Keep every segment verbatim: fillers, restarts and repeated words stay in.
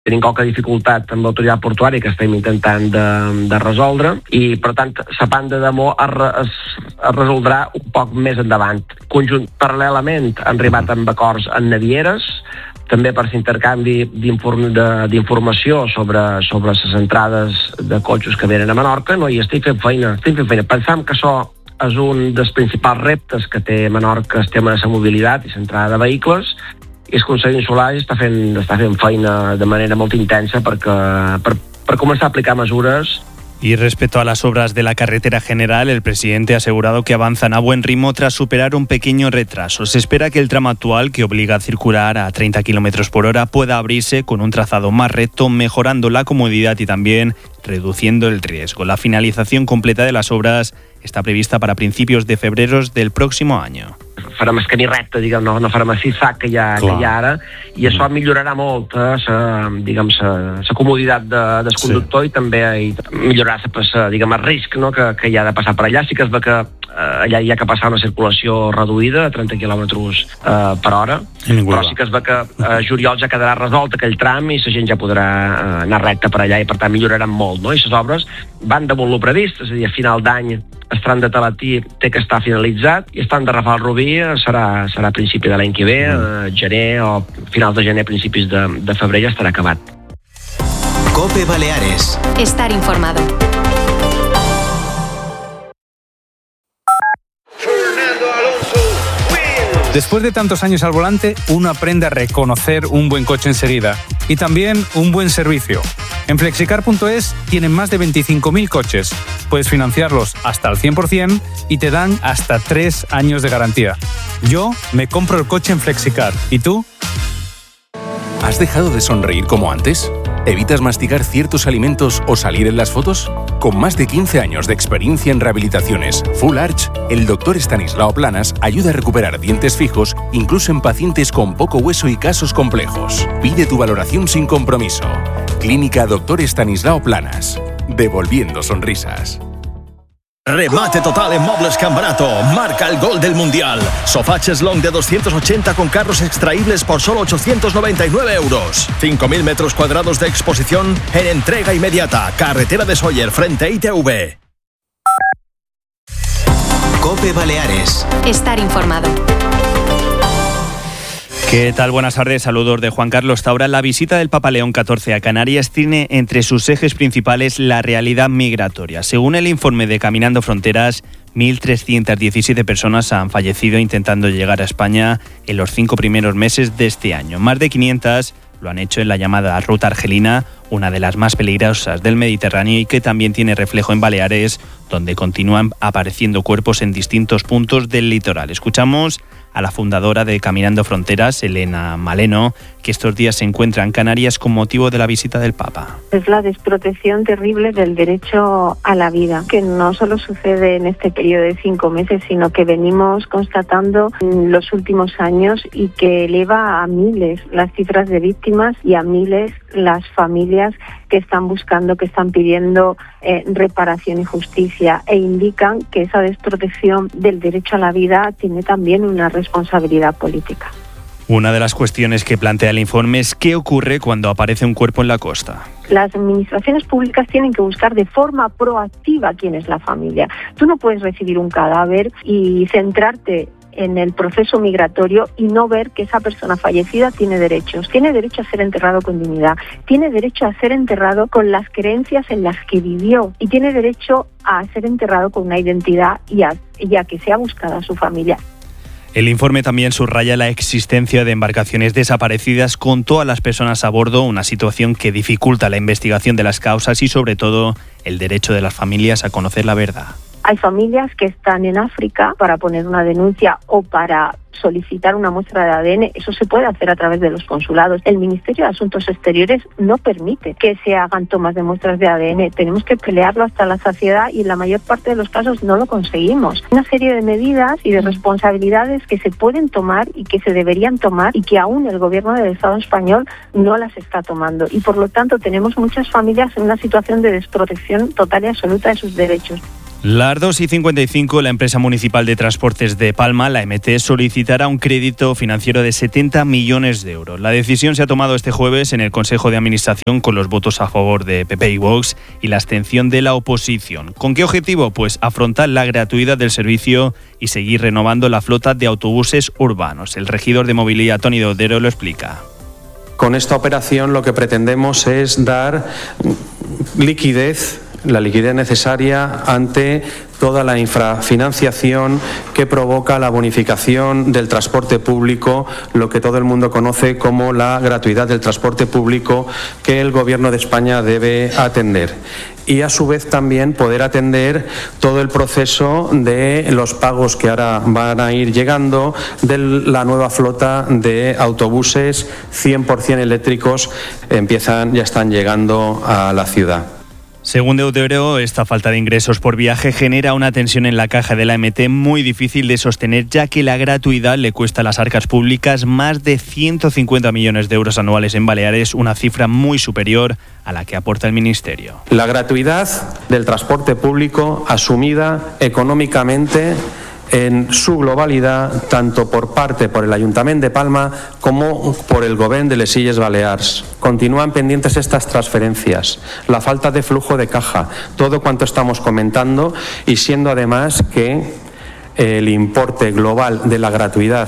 Tenim qualque dificultat amb l'autoritat portuària que estem intentant de, de resoldre i, per tant, la banda de Mo es, es, es resoldrà un poc més endavant. Conjunt, paral·lelament han arribat amb acords en navieres, també per l'intercanvi d'inform, d'informació sobre, sobre les entrades de cotxes que venen a Menorca, no? I estic fent feina, estic fent feina. Pensam que això és un dels principals reptes que té Menorca, el tema de la mobilitat i l'entrada de vehicles, i el Consell Insular està fent, està fent feina de manera molt intensa perquè, per, per començar a aplicar mesures. Y respecto a las obras de la carretera general, el presidente ha asegurado que avanzan a buen ritmo tras superar un pequeño retraso. Se espera que el tramo actual, que obliga a circular a treinta kilómetros por hora, pueda abrirse con un trazado más recto, mejorando la comodidad y también reduciendo el riesgo. La finalización completa de las obras está prevista para principios de febrero del próximo año. Farem el camí recte, diguem, no, no farem el zig-zag que hi ha, que hi ha ara, i això millorarà molt eh, sa, diguem, sa, sa comoditat de, del conductor, sí. I també i millorarà sa, diguem, el risc, no, que, que hi ha de passar per allà. Sí que es ve que eh, allà hi ha que passar una circulació reduïda, a trenta quilòmetres eh, per hora, però sí que es ve que eh, juliol ja quedarà resolt aquell tram i la gent ja podrà eh, anar recte per allà i, per tant, milloraran molt, no? I les obres van damunt lo previst, és a dir, a final d'any el tram de Talatí té que estar finalitzat i el tram de Rafal Rubí serà, serà a principi de l'any que ve, mm. eh, gener o finals de gener, principis de, de febrer ja estarà acabat. COPE Baleares. Estar informado. Después de tantos años al volante, uno aprende a reconocer un buen coche enseguida y también un buen servicio. En flexicar punto es tienen más de veinticinco mil coches. Puedes financiarlos hasta el cien por ciento y te dan hasta tres años de garantía. Yo me compro el coche en Flexicar. ¿Y tú? ¿Has dejado de sonreír como antes? ¿Evitas masticar ciertos alimentos o salir en las fotos? Con más de quince años de experiencia en rehabilitaciones Full Arch, el doctor Estanislao Planas ayuda a recuperar dientes fijos incluso en pacientes con poco hueso y casos complejos. Pide tu valoración sin compromiso. Clínica doctor Estanislao Planas. Devolviendo sonrisas. Remate total en Mobles Can Barato. Marca el gol del Mundial. Sofá Cheslong de doscientos ochenta con carros extraíbles por solo ochocientos noventa y nueve euros. cinco mil metros cuadrados de exposición en entrega inmediata. Carretera de Sóller frente a I T V. COPE Baleares. Estar informado. ¿Qué tal? Buenas tardes, saludos de Juan Carlos Taura. La visita del Papa León catorce a Canarias tiene entre sus ejes principales la realidad migratoria. Según el informe de Caminando Fronteras, mil trescientas diecisiete personas han fallecido intentando llegar a España en los cinco primeros meses de este año. Más de quinientas lo han hecho en la llamada Ruta Argelina, una de las más peligrosas del Mediterráneo y que también tiene reflejo en Baleares, donde continúan apareciendo cuerpos en distintos puntos del litoral. Escuchamos a la fundadora de Caminando Fronteras, Elena Maleno, que estos días se encuentra en Canarias con motivo de la visita del Papa. Es la desprotección terrible del derecho a la vida, que no solo sucede en este periodo de cinco meses, sino que venimos constatando en los últimos años y que eleva a miles las cifras de víctimas y a miles las familias que están buscando, que están pidiendo eh, reparación y justicia, e indican que esa desprotección del derecho a la vida tiene también una responsabilidad política. Una de las cuestiones que plantea el informe es qué ocurre cuando aparece un cuerpo en la costa. Las administraciones públicas tienen que buscar de forma proactiva quién es la familia. Tú no puedes recibir un cadáver y centrarte en el proceso migratorio y no ver que esa persona fallecida tiene derechos. Tiene derecho a ser enterrado con dignidad, tiene derecho a ser enterrado con las creencias en las que vivió y tiene derecho a ser enterrado con una identidad y a, y a que sea buscada su familia. El informe también subraya la existencia de embarcaciones desaparecidas con todas las personas a bordo, una situación que dificulta la investigación de las causas y sobre todo el derecho de las familias a conocer la verdad. Hay familias que están en África para poner una denuncia o para solicitar una muestra de A D N. Eso se puede hacer a través de los consulados. El Ministerio de Asuntos Exteriores no permite que se hagan tomas de muestras de A D N. Tenemos que pelearlo hasta la saciedad y en la mayor parte de los casos no lo conseguimos. Una serie de medidas y de responsabilidades que se pueden tomar y que se deberían tomar y que aún el gobierno del Estado español no las está tomando. Y por lo tanto tenemos muchas familias en una situación de desprotección total y absoluta de sus derechos. Las dos y cincuenta y cinco, la empresa municipal de transportes de Palma, la M T, solicitará un crédito financiero de setenta millones de euros. La decisión se ha tomado este jueves en el Consejo de Administración con los votos a favor de P P y Vox y la abstención de la oposición. ¿Con qué objetivo? Pues afrontar la gratuidad del servicio y seguir renovando la flota de autobuses urbanos. El regidor de Movilidad, Toni Dodero, lo explica. Con esta operación lo que pretendemos es dar liquidez, la liquidez necesaria ante toda la infrafinanciación que provoca la bonificación del transporte público, lo que todo el mundo conoce como la gratuidad del transporte público que el Gobierno de España debe atender. Y a su vez también poder atender todo el proceso de los pagos que ahora van a ir llegando de la nueva flota de autobuses cien por ciento eléctricos, empiezan, ya están llegando a la ciudad. Según Dodero, esta falta de ingresos por viaje genera una tensión en la caja de la M T muy difícil de sostener, ya que la gratuidad le cuesta a las arcas públicas más de ciento cincuenta millones de euros anuales en Baleares, una cifra muy superior a la que aporta el Ministerio. La gratuidad del transporte público asumida económicamente en su globalidad, tanto por parte por el Ayuntamiento de Palma como por el Gobierno de les Illes Balears. Continúan pendientes estas transferencias, la falta de flujo de caja, todo cuanto estamos comentando, y siendo además que el importe global de la gratuidad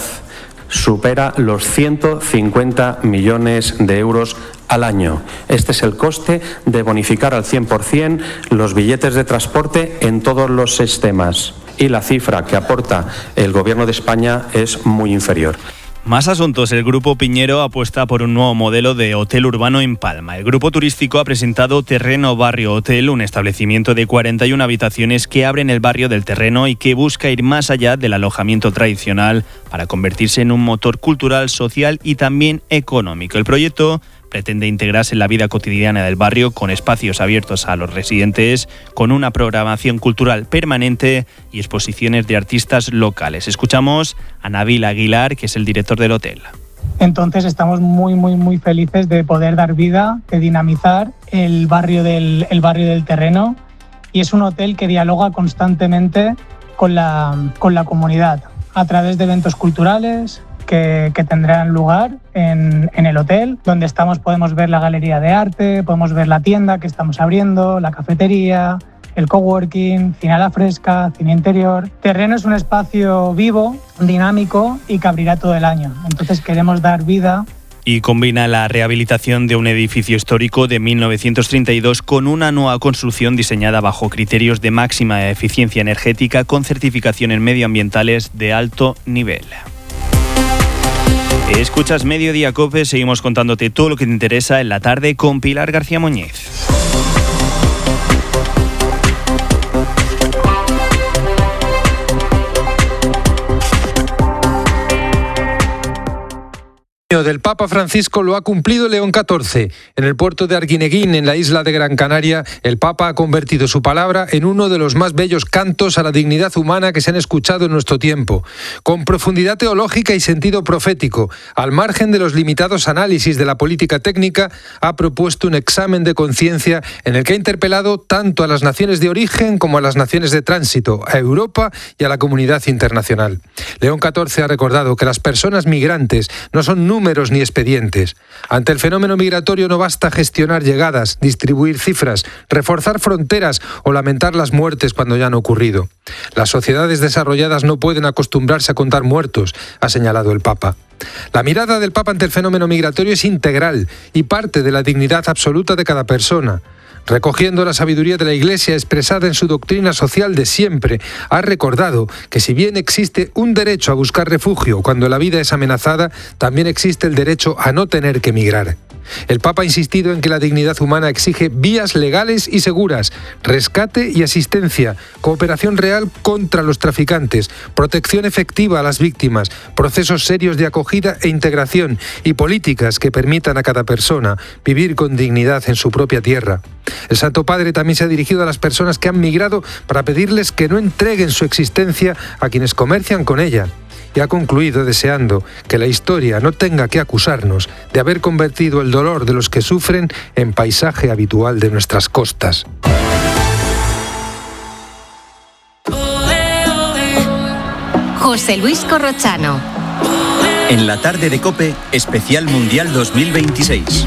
supera los ciento cincuenta millones de euros al año. Este es el coste de bonificar al cien por ciento los billetes de transporte en todos los sistemas. Y la cifra que aporta el Gobierno de España es muy inferior. Más asuntos. El Grupo Piñero apuesta por un nuevo modelo de hotel urbano en Palma. El grupo turístico ha presentado Terreno Barrio Hotel, un establecimiento de cuarenta y una habitaciones que abre en el barrio del Terreno y que busca ir más allá del alojamiento tradicional para convertirse en un motor cultural, social y también económico. El proyecto pretende integrarse en la vida cotidiana del barrio con espacios abiertos a los residentes, con una programación cultural permanente y exposiciones de artistas locales. Escuchamos a Nabil Aguilar, que es el director del hotel. Entonces estamos muy, muy, muy felices de poder dar vida, de dinamizar el barrio del, el barrio del Terreno, y es un hotel que dialoga constantemente con la, con la comunidad a través de eventos culturales que, que tendrán lugar en, en el hotel. Donde estamos podemos ver la galería de arte, podemos ver la tienda que estamos abriendo, la cafetería, el coworking, cine a la fresca, cine interior. Terreno es un espacio vivo, dinámico y que abrirá todo el año. Entonces queremos dar vida. Y combina la rehabilitación de un edificio histórico de mil novecientos treinta y dos con una nueva construcción diseñada bajo criterios de máxima eficiencia energética con certificaciones medioambientales de alto nivel. Escuchas Mediodía Cope, seguimos contándote todo lo que te interesa en la tarde con Pilar García Muñiz. Del Papa Francisco lo ha cumplido León catorce. En el puerto de Arguineguín, en la isla de Gran Canaria, el Papa ha convertido su palabra en uno de los más bellos cantos a la dignidad humana que se han escuchado en nuestro tiempo. Con profundidad teológica y sentido profético, al margen de los limitados análisis de la política técnica, ha propuesto un examen de conciencia en el que ha interpelado tanto a las naciones de origen como a las naciones de tránsito, a Europa y a la comunidad internacional. León catorce ha recordado que las personas migrantes no son números números ni expedientes. Ante el fenómeno migratorio no basta gestionar llegadas, distribuir cifras, reforzar fronteras o lamentar las muertes cuando ya han ocurrido. Las sociedades desarrolladas no pueden acostumbrarse a contar muertos, ha señalado el Papa. La mirada del Papa ante el fenómeno migratorio es integral y parte de la dignidad absoluta de cada persona. Recogiendo la sabiduría de la Iglesia expresada en su doctrina social de siempre, ha recordado que si bien existe un derecho a buscar refugio cuando la vida es amenazada, también existe el derecho a no tener que migrar. El Papa ha insistido en que la dignidad humana exige vías legales y seguras, rescate y asistencia, cooperación real contra los traficantes, protección efectiva a las víctimas, procesos serios de acogida e integración y políticas que permitan a cada persona vivir con dignidad en su propia tierra. El Santo Padre también se ha dirigido a las personas que han migrado para pedirles que no entreguen su existencia a quienes comercian con ella. Y ha concluido deseando que la historia no tenga que acusarnos de haber convertido el dolor de los que sufren en paisaje habitual de nuestras costas. José Luis Corrochano. En la tarde de COPE, especial Mundial dos mil veintiséis.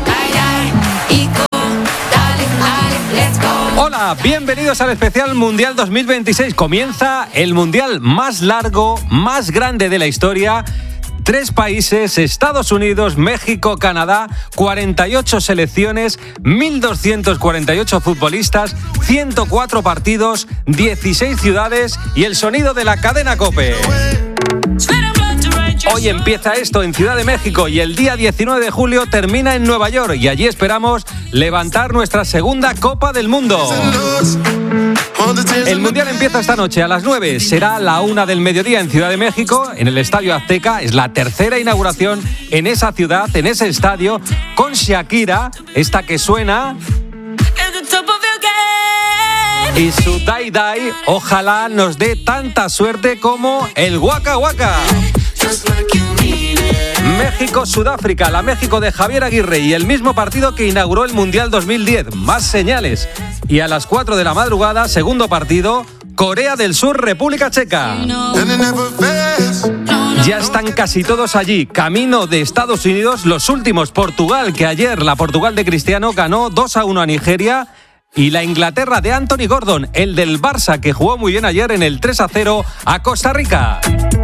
Hola, bienvenidos al especial Mundial dos mil veintiséis. Comienza el Mundial más largo, más grande de la historia. Tres países, Estados Unidos, México, Canadá, cuarenta y ocho selecciones, mil doscientos cuarenta y ocho futbolistas, ciento cuatro partidos, dieciséis ciudades y el sonido de la cadena COPE. Hoy empieza esto en Ciudad de México y el día diecinueve de julio termina en Nueva York y allí esperamos levantar nuestra segunda Copa del Mundo. El Mundial empieza esta noche a las nueve, será la una del mediodía en Ciudad de México, en el Estadio Azteca. Es la tercera inauguración en esa ciudad, en ese estadio, con Shakira, esta que suena, y su Dai Dai. Ojalá nos dé tanta suerte como el Waka Waka. México-Sudáfrica, la México de Javier Aguirre y el mismo partido que inauguró el Mundial dos mil diez. Más señales. Y a las cuatro de la madrugada, segundo partido, Corea del Sur, República Checa. Ya están casi todos allí, camino de Estados Unidos. Los últimos, Portugal, que ayer la Portugal de Cristiano ganó dos a uno a Nigeria. Y la Inglaterra de Anthony Gordon, el del Barça, que jugó muy bien ayer en el tres a cero a Costa Rica.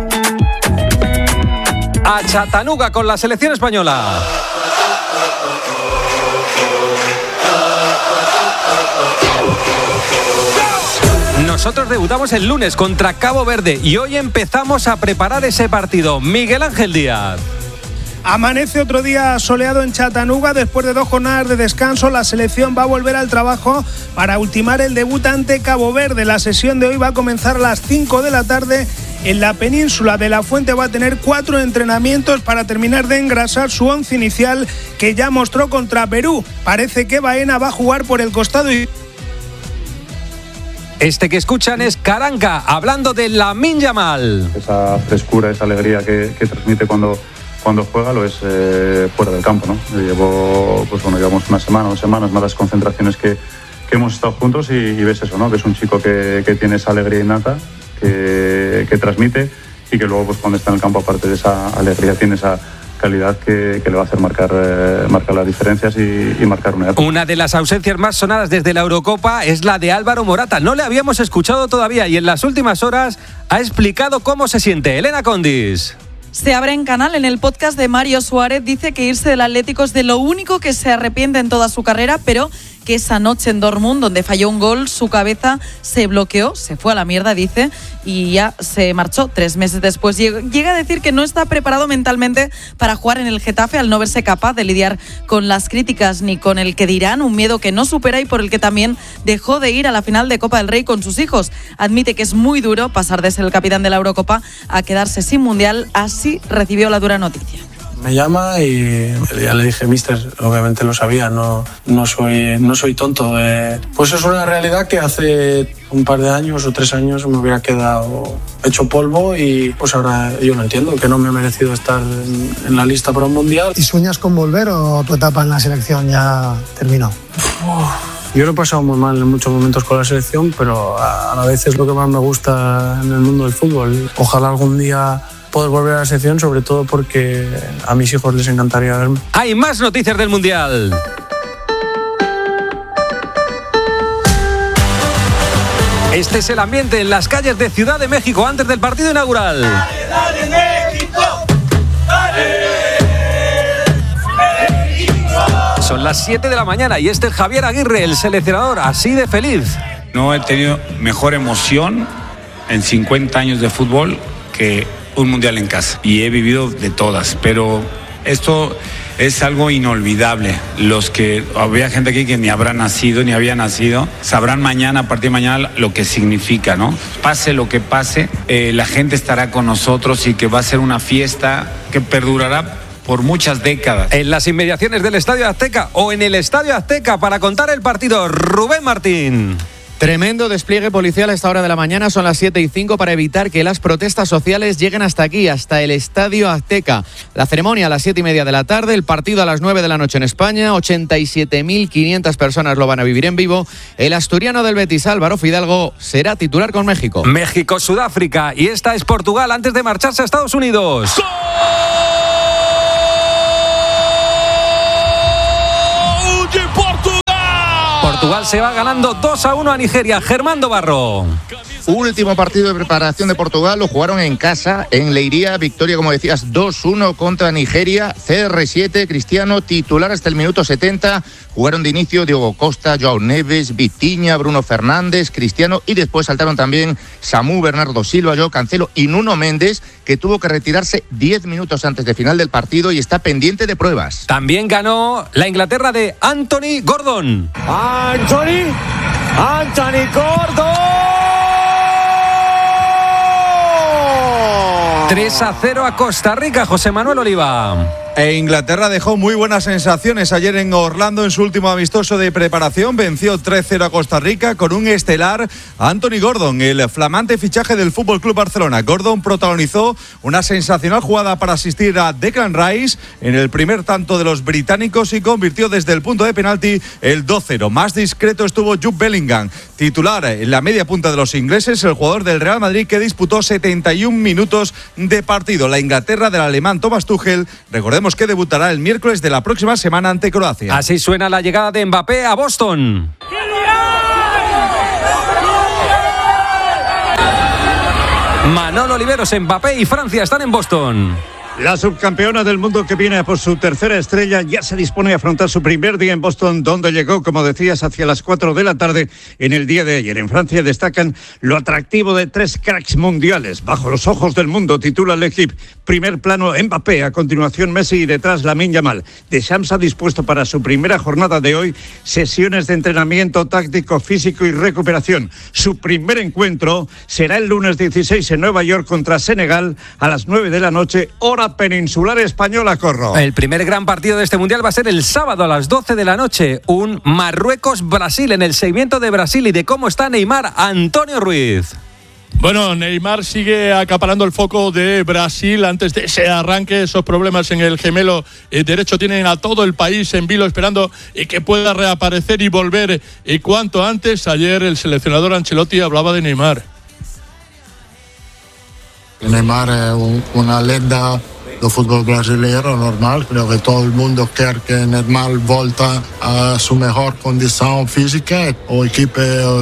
A Chattanooga con la selección española. Nosotros debutamos el lunes contra Cabo Verde y hoy empezamos a preparar ese partido. Miguel Ángel Díaz. Amanece otro día soleado en Chattanooga. Después de dos jornadas de descanso, la selección va a volver al trabajo para ultimar el debut ante Cabo Verde. La sesión de hoy va a comenzar a las cinco de la tarde en la península de La Fuente. Va a tener cuatro entrenamientos para terminar de engrasar su once inicial que ya mostró contra Perú. Parece que Baena va a jugar por el costado y... Este que escuchan es Caranca, hablando de Lamine Yamal. Esa frescura, esa alegría que, que transmite cuando... cuando juega lo es eh, fuera del campo, ¿no? Llevo, pues bueno, llevamos una semana, dos semanas, más las concentraciones que, que hemos estado juntos y, y ves eso, ¿no? Que es un chico que, que tiene esa alegría innata, que, que transmite y que luego, pues cuando está en el campo, aparte de esa alegría, tiene esa calidad que, que le va a hacer marcar, eh, marcar las diferencias y, y marcar una época. Una de las ausencias más sonadas desde la Eurocopa es la de Álvaro Morata. No le habíamos escuchado todavía y en las últimas horas ha explicado cómo se siente. Elena Condis. Se abre en canal. En el podcast de Mario Suárez dice que irse del Atlético es de lo único que se arrepiente en toda su carrera, pero que esa noche en Dortmund, donde falló un gol, su cabeza se bloqueó, se fue a la mierda, dice, y ya se marchó tres meses después. Llega a decir que no está preparado mentalmente para jugar en el Getafe al no verse capaz de lidiar con las críticas ni con el que dirán, un miedo que no supera y por el que también dejó de ir a la final de Copa del Rey con sus hijos. Admite que es muy duro pasar de ser el capitán de la Eurocopa a quedarse sin Mundial. Así recibió la dura noticia. Me llama y ya le dije, mister, obviamente lo sabía, no, no, soy, no soy tonto. Eh, pues es una realidad que hace un par de años o tres años me hubiera quedado hecho polvo y pues ahora yo lo entiendo, que no me he merecido estar en, en la lista para un Mundial. ¿Y sueñas con volver o tu etapa en la selección ya terminó? Uf, yo lo he pasado muy mal en muchos momentos con la selección, pero a, a la vez es lo que más me gusta en el mundo del fútbol. Ojalá algún día poder volver a la selección, sobre todo porque a mis hijos les encantaría verme. Hay más noticias del Mundial. Este es el ambiente en las calles de Ciudad de México antes del partido inaugural. ¡Dale, dale, México! ¡Dale! México. Son las siete de la mañana y este es Javier Aguirre, el seleccionador, así de feliz. No he tenido mejor emoción en cincuenta años de fútbol que un mundial en casa, y he vivido de todas, pero esto es algo inolvidable. Los que había gente aquí que ni habrá nacido ni había nacido sabrán mañana, a partir de mañana, lo que significa, ¿no? Pase lo que pase, eh, la gente estará con nosotros y que va a ser una fiesta que perdurará por muchas décadas. En las inmediaciones del Estadio Azteca o en el Estadio Azteca para contar el partido, Rubén Martín. Tremendo despliegue policial a esta hora de la mañana, son las siete y cinco, para evitar que las protestas sociales lleguen hasta aquí, hasta el Estadio Azteca. La ceremonia a las siete y media de la tarde, el partido a las nueve de la noche en España, ochenta y siete mil quinientas personas lo van a vivir en vivo. El asturiano del Betis, Álvaro Fidalgo, será titular con México. México, Sudáfrica, y esta es Portugal antes de marcharse a Estados Unidos. ¡Gol de Portugal! Portugal se va ganando dos a uno a Nigeria. Germán Barro. Último partido de preparación de Portugal, lo jugaron en casa, en Leiria, victoria, como decías, dos uno contra Nigeria. C R siete, Cristiano, titular hasta el minuto setenta. Jugaron de inicio Diogo Costa, Joao Neves, Vitinha, Bruno Fernández, Cristiano, y después saltaron también Samu, Bernardo Silva, Joao Cancelo y Nuno Méndez, que tuvo que retirarse diez minutos antes de final del partido y está pendiente de pruebas. También ganó la Inglaterra de Anthony Gordon. Anthony, Anthony Gordon. tres a cero a Costa Rica, José Manuel Oliva. E Inglaterra dejó muy buenas sensaciones ayer en Orlando en su último amistoso de preparación. Venció tres cero a Costa Rica con un estelar, Anthony Gordon, el flamante fichaje del F C Barcelona. Gordon protagonizó una sensacional jugada para asistir a Declan Rice en el primer tanto de los británicos y convirtió desde el punto de penalti el dos cero. Más discreto estuvo Jude Bellingham, titular en la media punta de los ingleses, el jugador del Real Madrid, que disputó setenta y un minutos de partido. La Inglaterra del alemán Thomas Tuchel, recordemos que debutará el miércoles de la próxima semana ante Croacia. Así suena la llegada de Mbappé a Boston. Manolo Oliveros, Mbappé y Francia están en Boston. La subcampeona del mundo, que viene por su tercera estrella, ya se dispone a afrontar su primer día en Boston, donde llegó, como decías, hacia las cuatro de la tarde en el día de ayer. En Francia destacan lo atractivo de tres cracks mundiales. Bajo los ojos del mundo, titula el equipo. Primer plano Mbappé, a continuación Messi y detrás Lamine Yamal. Deschamps ha dispuesto para su primera jornada de hoy sesiones de entrenamiento táctico, físico y recuperación. Su primer encuentro será el lunes dieciséis en Nueva York contra Senegal a las nueve de la noche, hora peninsular española, Corro. El primer gran partido de este mundial va a ser el sábado a las doce de la noche, un Marruecos-Brasil. En el seguimiento de Brasil y de cómo está Neymar, Antonio Ruiz. Bueno, Neymar sigue acaparando el foco de Brasil antes de ese arranque. Esos problemas en el gemelo eh, derecho tienen a todo el país en vilo, esperando eh, que pueda reaparecer y volver eh, cuanto antes. Ayer el seleccionador Ancelotti hablaba de Neymar. Neymar es un, una leyenda del fútbol brasileño, normal. Creo que todo el mundo quiere que Neymar volta a su mejor condición física. El equipo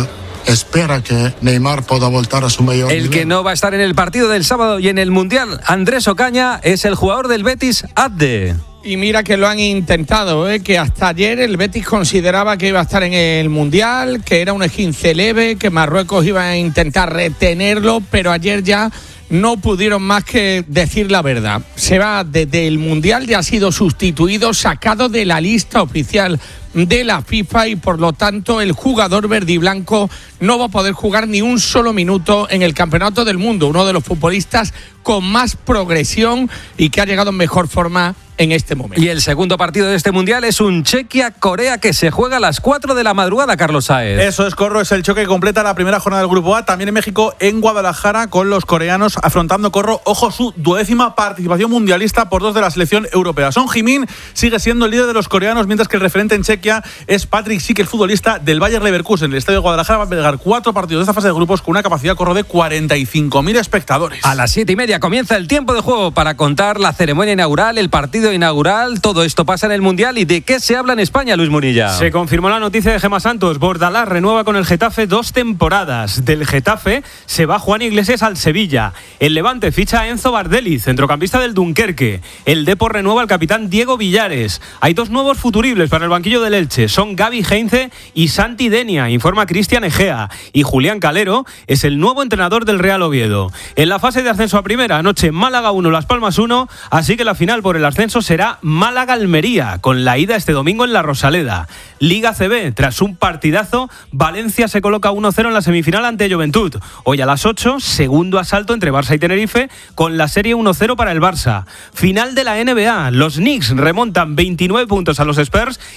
espera que Neymar pueda voltar a su mayor El nivel. que no va a estar en el partido del sábado y en el Mundial, Andrés Ocaña, es el jugador del Betis, Adde. Y mira que lo han intentado, ¿eh? Que hasta ayer el Betis consideraba que iba a estar en el Mundial, que era un esguince leve, que Marruecos iba a intentar retenerlo, pero ayer ya no pudieron más que decir la verdad. Se va desde el Mundial, ya ha sido sustituido, sacado de la lista oficial de la FIFA, y por lo tanto el jugador verdiblanco no va a poder jugar ni un solo minuto en el Campeonato del Mundo, uno de los futbolistas con más progresión y que ha llegado en mejor forma en este momento. Y el segundo partido de este Mundial es un Chequia-Corea que se juega a las cuatro de la madrugada, Carlos Sáez. Eso es, Corro, es el choque que completa la primera jornada del Grupo A, también en México, en Guadalajara, con los coreanos afrontando, Corro, ojo, su duodécima participación mundialista por dos de la selección europea. Son Heung-min sigue siendo el líder de los coreanos, mientras que el referente en Chequia es Patrick Schick, el futbolista del Bayer Leverkusen. El estadio de Guadalajara va a pegar cuatro partidos de esta fase de grupos con una capacidad, Corro, de cuarenta y cinco mil espectadores. A las siete y media comienza el tiempo de juego para contar la ceremonia inaugural, el partido inaugural. Todo esto pasa en el Mundial. ¿Y de qué se habla en España, Luis Munilla? Se confirmó la noticia de Gemma Santos. Bordalás renueva con el Getafe dos temporadas. Del Getafe se va Juan Iglesias al Sevilla. El Levante ficha a Enzo Bardelli, centrocampista del Dunkerque. El Depor renueva al capitán Diego Villares. Hay dos nuevos futuribles para el banquillo del Elche. Son Gaby Heinze y Santi Denia, informa Cristian Egea. Y Julián Calero es el nuevo entrenador del Real Oviedo. En la fase de ascenso a primera, anoche Málaga uno, Las Palmas uno, así que la final por el ascenso será Málaga-Almería, con la ida este domingo en la Rosaleda. Liga C B, tras un partidazo, Valencia se coloca uno cero en la semifinal ante Juventud. Hoy a las ocho, segundo asalto entre Barça y Tenerife, con la serie uno cero para el Barça. Final de la N B A, los Knicks remontan veintinueve puntos a los Spurs y se colocan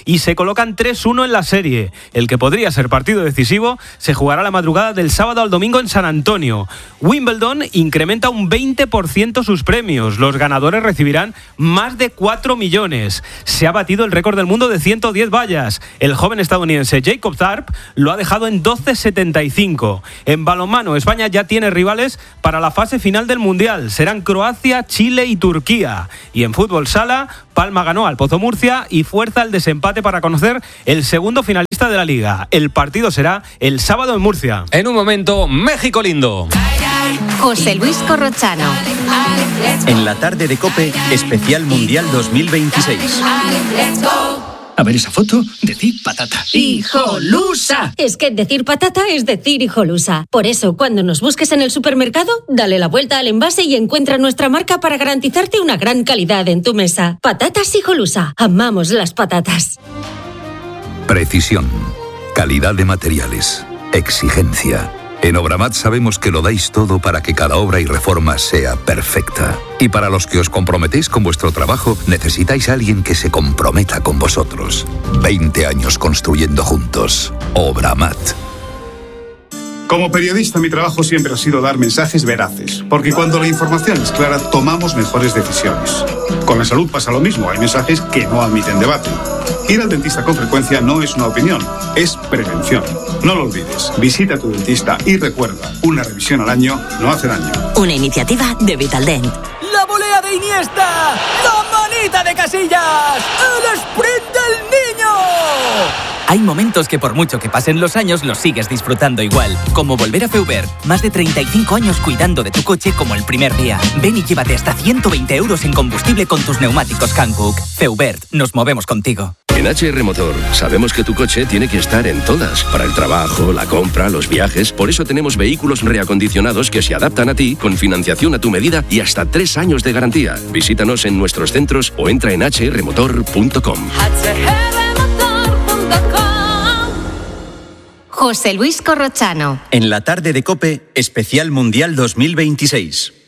colocan tres uno en la serie. El que podría ser partido decisivo se jugará la madrugada del sábado al domingo en San Antonio. Wimbledon incrementa un veinte por ciento sus premios. Los ganadores recibirán más de cuatro millones. Se ha batido el récord del mundo de ciento diez vallas. El joven estadounidense Jacob Tharp lo ha dejado en doce setenta y cinco. En balonmano, España ya tiene rivales para la fase final del Mundial. Serán Croacia, Chile y Turquía. Y en fútbol sala, Palma ganó al Pozo Murcia y fuerza el desempate para conocer el segundo finalista de la Liga. El partido será el sábado en Murcia. En un momento, México lindo. José Luis Corrochano. En la tarde de COPE, especial Mundial dos mil veintiséis. A ver esa foto, decir patata. ¡Hijolusa! Es que decir patata es decir hijolusa. Por eso, cuando nos busques en el supermercado, dale la vuelta al envase y encuentra nuestra marca para garantizarte una gran calidad en tu mesa. Patatas Hijolusa. Amamos las patatas. Precisión, calidad de materiales, exigencia. En Obramat sabemos que lo dais todo para que cada obra y reforma sea perfecta. Y para los que os comprometéis con vuestro trabajo, necesitáis a alguien que se comprometa con vosotros. veinte años construyendo juntos. Obramat. Como periodista, mi trabajo siempre ha sido dar mensajes veraces, porque cuando la información es clara, tomamos mejores decisiones. Con la salud pasa lo mismo, hay mensajes que no admiten debate. Ir al dentista con frecuencia no es una opinión, es prevención. No lo olvides, visita a tu dentista y recuerda, una revisión al año no hace daño. Una iniciativa de Vitaldent. ¡La volea de Iniesta! ¡La manita de Casillas! ¡El sprint del niño! Hay momentos que por mucho que pasen los años los sigues disfrutando igual. Como volver a Feubert. Más de treinta y cinco años cuidando de tu coche como el primer día. Ven y llévate hasta ciento veinte euros en combustible con tus neumáticos Hankook. Feubert, nos movemos contigo. En H R Motor sabemos que tu coche tiene que estar en todas. Para el trabajo, la compra, los viajes. Por eso tenemos vehículos reacondicionados que se adaptan a ti con financiación a tu medida y hasta tres años de garantía. Visítanos en nuestros centros o entra en h r motor punto com. José Luis Corrochano. En la tarde de COPE, especial Mundial dos mil veintiséis.